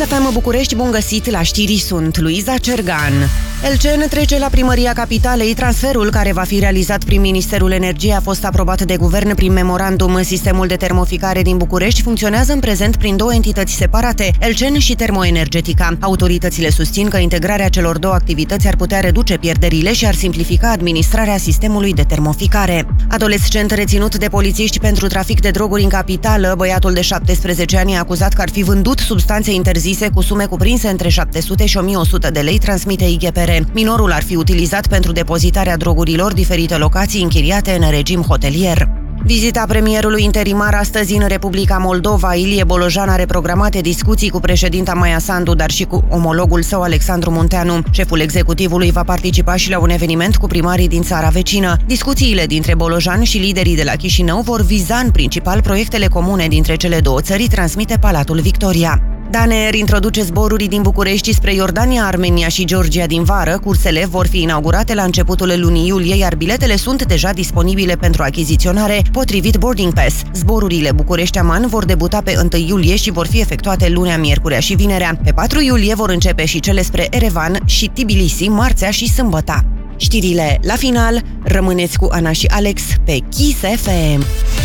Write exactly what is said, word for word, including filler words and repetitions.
F M București, bun găsit la știri, sunt Luiza Cergan. Elcen trece la Primăria Capitalei. Transferul, care va fi realizat prin Ministerul Energiei, a fost aprobat de guvern prin memorandum. Sistemul de termoficare din București funcționează în prezent prin două entități separate, Elcen și Termoenergetica. Autoritățile susțin că integrarea celor două activități ar putea reduce pierderile și ar simplifica administrarea sistemului de termoficare. Adolescent reținut de polițiști pentru trafic de droguri în capitală, băiatul de șaptesprezece ani e acuzat că ar fi vândut substanțe interzise cu sume cuprinse între șapte sute și o mie o sută de lei, transmite I G P R. Minorul ar fi utilizat pentru depozitarea drogurilor diferite locații închiriate în regim hotelier. Vizita premierului interimar astăzi în Republica Moldova. Ilie Bolojan are programate discuții cu președinta Maia Sandu, dar și cu omologul său Alexandru Munteanu. Șeful executivului va participa și la un eveniment cu primarii din țara vecină. Discuțiile dintre Bolojan și liderii de la Chișinău vor viza în principal proiectele comune dintre cele două țări, transmite Palatul Victoria. Daner introduce zboruri din București spre Iordania, Armenia și Georgia din vară. Cursele vor fi inaugurate la începutul lunii iulie, iar biletele sunt deja disponibile pentru achiziționare, potrivit Boarding Pass. Zborurile București-Aman vor debuta pe întâi iulie și vor fi efectuate lunea, miercurea și vinerea. Pe patru iulie vor începe și cele spre Erevan și Tbilisi, marțea și sâmbăta. Știrile la final, rămâneți cu Ana și Alex pe Kiss F M.